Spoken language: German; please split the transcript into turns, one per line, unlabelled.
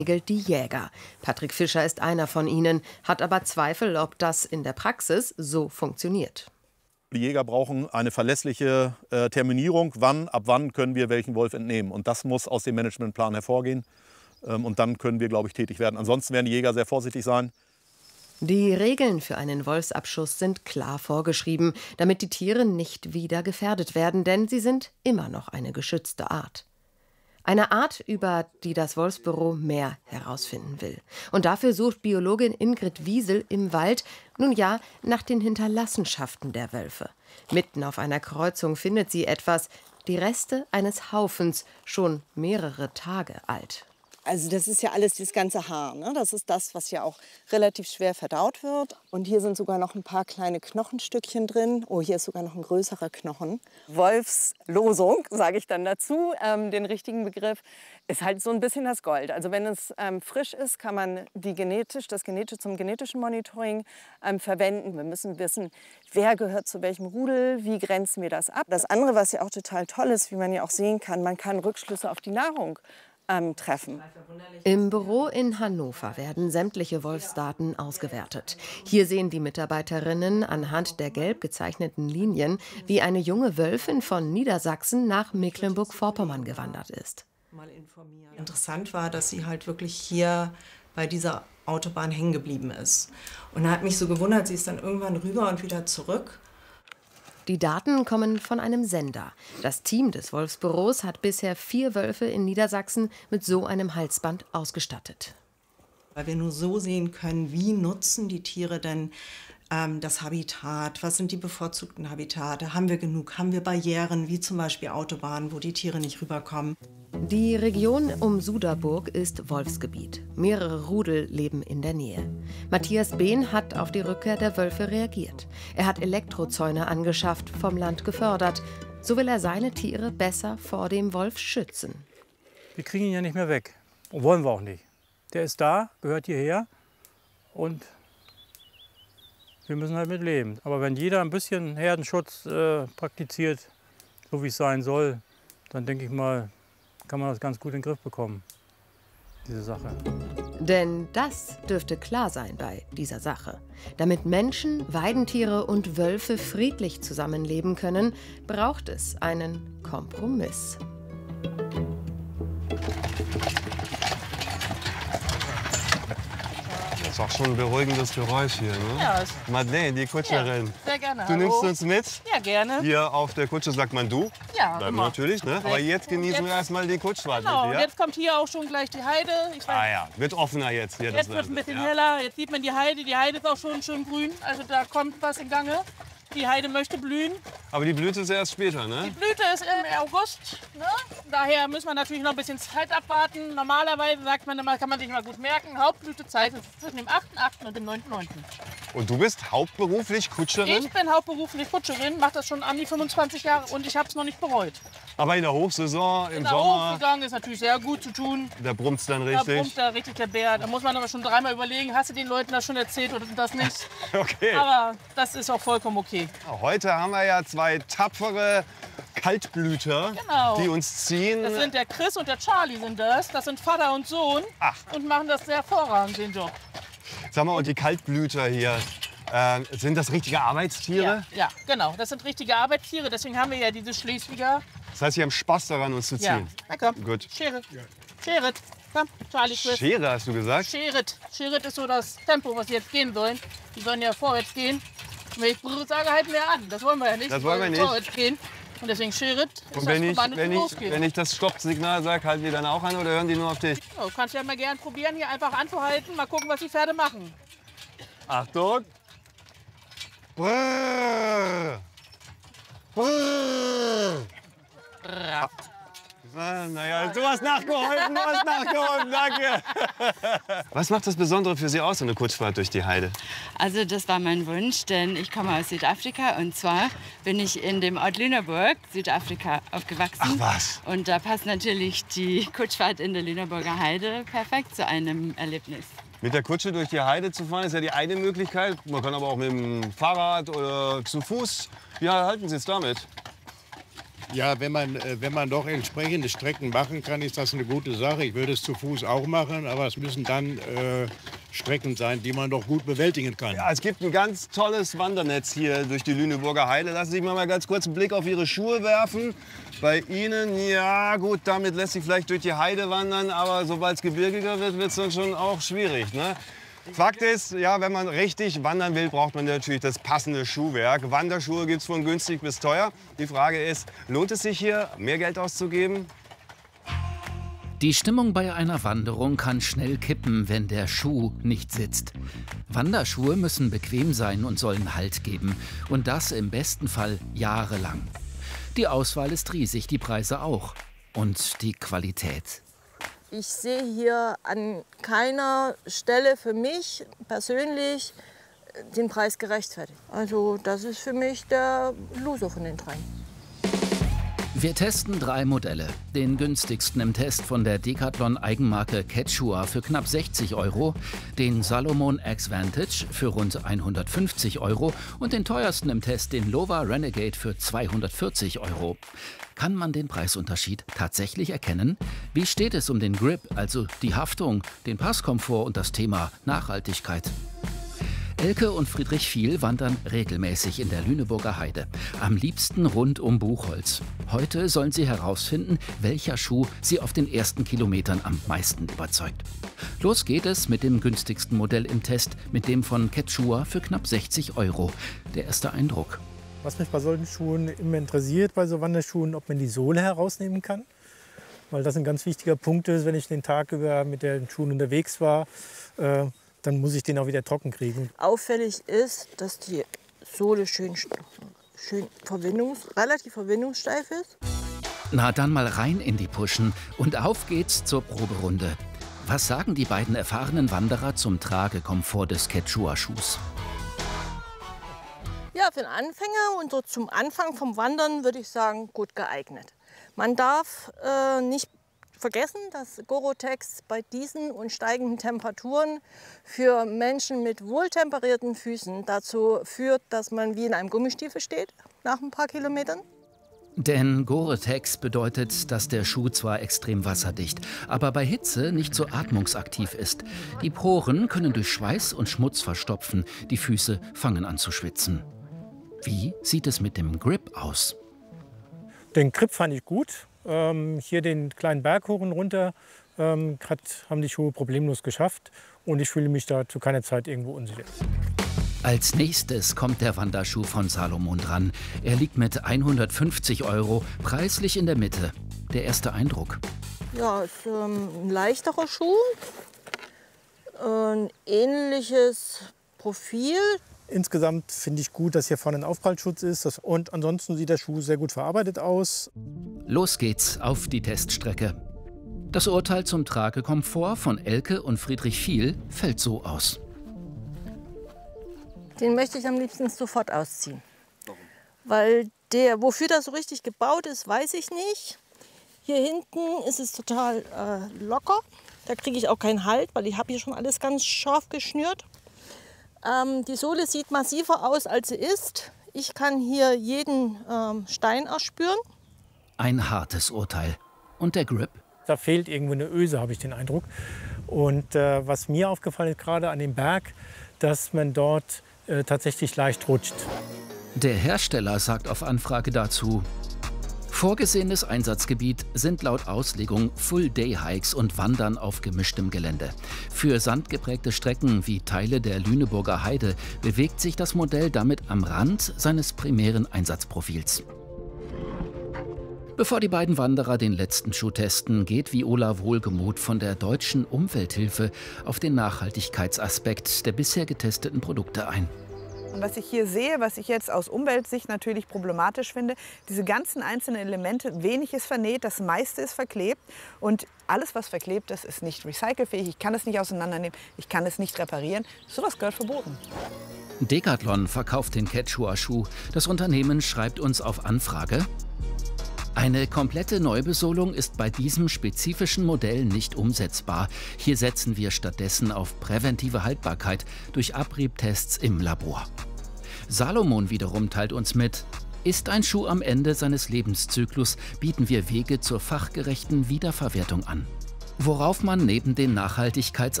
regelt die Jäger. Patrick Fischer ist einer von ihnen, hat aber Zweifel, ob das in der Praxis so funktioniert.
Die Jäger brauchen eine verlässliche Terminierung, ab wann können wir welchen Wolf entnehmen. Und das muss aus dem Managementplan hervorgehen. Und dann können wir, glaube ich, tätig werden. Ansonsten werden die Jäger sehr vorsichtig sein.
Die Regeln für einen Wolfsabschuss sind klar vorgeschrieben, damit die Tiere nicht wieder gefährdet werden, denn sie sind immer noch eine geschützte Art. Eine Art, über die das Wolfsbüro mehr herausfinden will. Und dafür sucht Biologin Ingrid Wiesel im Wald, nun ja, nach den Hinterlassenschaften der Wölfe. Mitten auf einer Kreuzung findet sie etwas, die Reste eines Haufens, schon mehrere Tage alt.
Also das ist ja alles dieses ganze Haar, ne? Das ist das, was ja auch relativ schwer verdaut wird. Und hier sind sogar noch ein paar kleine Knochenstückchen drin. Oh, hier ist sogar noch ein größerer Knochen. Wolfslosung, sage ich dann dazu, den richtigen Begriff, ist halt so ein bisschen das Gold. Also wenn es frisch ist, kann man das zum genetischen Monitoring verwenden. Wir müssen wissen, wer gehört zu welchem Rudel, wie grenzen wir das ab. Das andere, was ja auch total toll ist, wie man ja auch sehen kann, man kann Rückschlüsse auf die Nahrung treffen.
Im Büro in Hannover werden sämtliche Wolfsdaten ausgewertet. Hier sehen die Mitarbeiterinnen anhand der gelb gezeichneten Linien, wie eine junge Wölfin von Niedersachsen nach Mecklenburg-Vorpommern gewandert ist.
Interessant war, dass sie halt wirklich hier bei dieser Autobahn hängen geblieben ist. Und da hat mich so gewundert, sie ist dann irgendwann rüber und wieder zurück.
Die Daten kommen von einem Sender. Das Team des Wolfsbüros hat bisher 4 Wölfe in Niedersachsen mit so einem Halsband ausgestattet.
Weil wir nur so sehen können, wie nutzen die Tiere denn das Habitat, was sind die bevorzugten Habitate, haben wir genug, haben wir Barrieren, wie zum Beispiel Autobahnen, wo die Tiere nicht rüberkommen.
Die Region um Suderburg ist Wolfsgebiet. Mehrere Rudel leben in der Nähe. Matthias Behn hat auf die Rückkehr der Wölfe reagiert. Er hat Elektrozäune angeschafft, vom Land gefördert. So will er seine Tiere besser vor dem Wolf schützen.
Wir kriegen ihn ja nicht mehr weg. Und wollen wir auch nicht. Der ist da, gehört hierher und wir müssen halt mit leben. Aber wenn jeder ein bisschen Herdenschutz praktiziert, so wie es sein soll, dann denke ich mal, kann man das ganz gut in den Griff bekommen, diese Sache.
Denn das dürfte klar sein bei dieser Sache. Damit Menschen, Weidentiere und Wölfe friedlich zusammenleben können, braucht es einen Kompromiss.
Das ist auch schon ein beruhigendes Geräusch hier, ne?
Ja.
Madeleine, die Kutscherin.
Ja, sehr gerne.
Du
Hallo.
nimmst uns mit?
Ja, gerne.
Hier auf der Kutsche sagt man du.
Ja,
Bleiben
immer.
natürlich, ne? Aber jetzt genießen wir erstmal die Kutschfahrt
Genau,
mit
und
dir.
jetzt kommt hier auch schon gleich die Heide.
Ja, wird offener jetzt hier.
Jetzt wird es ein bisschen heller, jetzt sieht man die Heide. Die Heide ist auch schon schön grün, also da kommt was in Gange. Die Heide möchte blühen.
Aber die Blüte ist erst später,
Die
ne?
Blüte ist im August. Ne? Daher müssen wir natürlich noch ein bisschen Zeit abwarten. Normalerweise sagt man immer, kann man sich mal gut merken, Hauptblütezeit ist zwischen dem 8.8. und dem 9.9.
Und du bist hauptberuflich Kutscherin?
Ich bin hauptberuflich Kutscherin, mache das schon an die 25 Jahre und ich habe es noch nicht bereut.
Aber in der Hochsaison, im
In der
Sommer,
Hochsaison ist natürlich sehr gut zu tun.
da brummt's dann
Da
richtig.
brummt da richtig der Bär. Da muss man aber schon dreimal überlegen, hast du den Leuten das schon erzählt oder das nicht.
Okay.
Aber das ist auch vollkommen okay.
Heute haben wir ja 2 tapfere Kaltblüter,
Genau.
die uns ziehen.
Das sind der Chris und der Charlie sind das. Das sind Vater und Sohn
Ach.
und machen das sehr hervorragend, den Job.
Sag mal, und die Kaltblüter hier, sind das richtige Arbeitstiere?
Ja, genau. Das sind richtige Arbeitstiere. Deswegen haben wir ja diese Schleswiger.
Das heißt, sie haben Spaß daran, uns zu
Ja,
ziehen.
na komm.
Gut.
Schere. Schere. Komm, Charlie, Chris.
Schere, hast du gesagt?
Scheret. Scheret ist so das Tempo, was sie jetzt gehen sollen. Die sollen ja vorwärts gehen. Und wenn ich Brrr sage, halten wir an. Das wollen wir ja nicht.
Das wollen wir nicht.
Vorwärts gehen. Und deswegen Scheret ist
Und
das
wenn
verbandete Losgehen.
wenn ich das Stoppsignal sage, halten die dann auch an oder hören die nur auf dich?
Ja, du kannst ja mal gern probieren, hier einfach anzuhalten. Mal gucken, was die Pferde machen.
Achtung! Brrr. Brrr. Naja, du hast nachgeholfen, danke. Was macht das Besondere für Sie aus, so eine Kutschfahrt durch die Heide?
Also das war mein Wunsch, denn ich komme aus Südafrika und zwar bin ich in dem Ort Lüneburg, Südafrika, aufgewachsen.
Ach was.
Und da passt natürlich die Kutschfahrt in der Lüneburger Heide perfekt zu einem Erlebnis.
Mit der Kutsche durch die Heide zu fahren, ist ja die eine Möglichkeit. Man kann aber auch mit dem Fahrrad oder zu Fuß. Wie halten Sie es damit?
Ja, wenn man doch entsprechende Strecken machen kann, ist das eine gute Sache. Ich würde es zu Fuß auch machen, aber es müssen dann Strecken sein, die man doch gut bewältigen kann.
Ja, es gibt ein ganz tolles Wandernetz hier durch die Lüneburger Heide. Lassen Sie sich mal ganz kurz einen Blick auf Ihre Schuhe werfen. Bei Ihnen, ja gut, damit lässt sich vielleicht durch die Heide wandern, aber sobald es gebirgiger wird, wird es dann schon auch schwierig, ne? Fakt ist, ja, wenn man richtig wandern will, braucht man natürlich das passende Schuhwerk. Wanderschuhe gibt es von günstig bis teuer. Die Frage ist, lohnt es sich hier, mehr Geld auszugeben?
Die Stimmung bei einer Wanderung kann schnell kippen, wenn der Schuh nicht sitzt. Wanderschuhe müssen bequem sein und sollen Halt geben. Und das im besten Fall jahrelang. Die Auswahl ist riesig, die Preise auch. Und die Qualität.
Ich sehe hier an keiner Stelle für mich persönlich den Preis gerechtfertigt. Also das ist für mich der Loser von den dreien.
Wir testen 3 Modelle. Den günstigsten im Test von der Decathlon-Eigenmarke Quechua für knapp 60 €, den Salomon X Vantage für rund 150 € und den teuersten im Test, den Lova Renegade für 240 €. Kann man den Preisunterschied tatsächlich erkennen? Wie steht es um den Grip, also die Haftung, den Passkomfort und das Thema Nachhaltigkeit? Elke und Friedrich Viel wandern regelmäßig in der Lüneburger Heide. Am liebsten rund um Buchholz. Heute sollen sie herausfinden, welcher Schuh sie auf den ersten Kilometern am meisten überzeugt. Los geht es mit dem günstigsten Modell im Test, mit dem von Quechua für knapp 60 €. Der erste Eindruck.
Was mich bei solchen Schuhen immer interessiert, bei so Wanderschuhen, ob man die Sohle herausnehmen kann. Weil das ein ganz wichtiger Punkt ist, wenn ich den Tag über mit den Schuhen unterwegs war, dann muss ich den auch wieder trocken kriegen.
Auffällig ist, dass die Sohle relativ verwindungssteif ist.
Na dann mal rein in die Puschen und auf geht's zur Proberunde. Was sagen die beiden erfahrenen Wanderer zum Tragekomfort des Quechua-Schuhs?
Ja, für den Anfänger und so zum Anfang vom Wandern würde ich sagen, gut geeignet. Man darf nicht vergessen, dass Gore-Tex bei diesen und steigenden Temperaturen für Menschen mit wohltemperierten Füßen dazu führt, dass man wie in einem Gummistiefel steht nach ein paar Kilometern.
Denn Gore-Tex bedeutet, dass der Schuh zwar extrem wasserdicht, aber bei Hitze nicht so atmungsaktiv ist. Die Poren können durch Schweiß und Schmutz verstopfen, die Füße fangen an zu schwitzen. Wie sieht es mit dem Grip aus?
Den Grip fand ich gut. Hier den kleinen Berg hoch und runter haben die Schuhe problemlos geschafft. Und ich fühle mich da zu keiner Zeit irgendwo unsicher.
Als nächstes kommt der Wanderschuh von Salomon dran. Er liegt mit 150 € preislich in der Mitte. Der erste Eindruck.
Ja, ist ein leichterer Schuh, ein ähnliches Profil.
Insgesamt finde ich gut, dass hier vorne ein Aufprallschutz ist. Und ansonsten sieht der Schuh sehr gut verarbeitet aus.
Los geht's auf die Teststrecke. Das Urteil zum Tragekomfort von Elke und Friedrich Viel fällt so aus.
Den möchte ich am liebsten sofort ausziehen. Warum? Weil wofür das so richtig gebaut ist, weiß ich nicht. Hier hinten ist es total locker. Da kriege ich auch keinen Halt, weil ich habe hier schon alles ganz scharf geschnürt. Die Sohle sieht massiver aus, als sie ist. Ich kann hier jeden Stein erspüren.
Ein hartes Urteil. Und der Grip?
Da fehlt irgendwo eine Öse, habe ich den Eindruck. Und was mir aufgefallen ist, gerade an dem Berg, dass man dort tatsächlich leicht rutscht.
Der Hersteller sagt auf Anfrage dazu: Vorgesehenes Einsatzgebiet sind laut Auslegung Full-Day-Hikes und Wandern auf gemischtem Gelände. Für sandgeprägte Strecken wie Teile der Lüneburger Heide bewegt sich das Modell damit am Rand seines primären Einsatzprofils. Bevor die beiden Wanderer den letzten Schuh testen, geht Viola wohlgemut von der Deutschen Umwelthilfe auf den Nachhaltigkeitsaspekt der bisher getesteten Produkte ein.
Und was ich hier sehe, was ich jetzt aus Umweltsicht natürlich problematisch finde, diese ganzen einzelnen Elemente, wenig ist vernäht, das meiste ist verklebt. Und alles, was verklebt ist, ist nicht recycelfähig. Ich kann es nicht auseinandernehmen, ich kann es nicht reparieren. Sowas gehört verboten.
Decathlon verkauft den Quechua-Schuh. Das Unternehmen schreibt uns auf Anfrage: Eine komplette Neubesohlung ist bei diesem spezifischen Modell nicht umsetzbar. Hier setzen wir stattdessen auf präventive Haltbarkeit durch Abriebtests im Labor. Salomon wiederum teilt uns mit: Ist ein Schuh am Ende seines Lebenszyklus, bieten wir Wege zur fachgerechten Wiederverwertung an. Worauf man neben den Nachhaltigkeitsaspekten